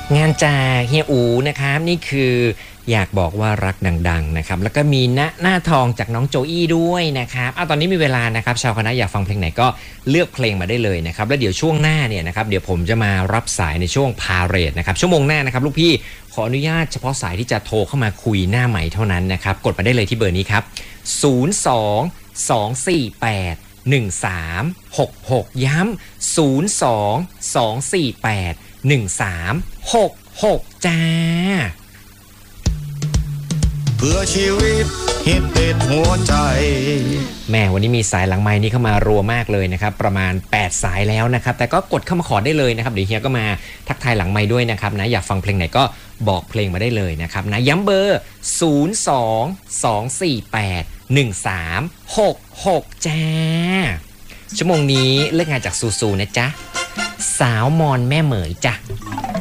งานจากเฮียอูนะครับนี่คืออยากบอกว่ารักดังๆนะครับแล้วก็มีหน้าทองจากน้องโจอี้ด้วยนะครับตอนนี้มีเวลานะครับชาวคณะอยากฟังเพลงไหนก็เลือกเพลงมาได้เลยนะครับแล้วเดี๋ยวช่วงหน้าเนี่ยนะครับเดี๋ยวผมจะมารับสายในช่วงพาเรดนะครับชั่วโมงหน้านะครับลูกพี่ขออนุญาตเฉพาะสายที่จะโทรเข้ามาคุยหน้าใหม่เท่านั้นนะครับกดมาได้เลยที่เบอร์นี้ครับ02-248-1366ย้ำ02-248-1366จ้าเพื่อชีวิตฮิตติดหัวใจแม่วันนี้มีสายหลังไมค์นี้เข้ามารัวมากเลยนะครับประมาณ8สายแล้วนะครับแต่ก็กดเข้ามาขอได้เลยนะครับเดี๋ยวเฮียก็มาทักทายหลังไมค์ด้วยนะครับนะอยากฟังเพลงไหนก็บอกเพลงมาได้เลยนะครับนะย้ำเบอร์02-248-1366จ้าชั่วโมงนี้เลิกงานจากซูซูนะจ๊ะสาวมอนแม่เหมยจ้ะ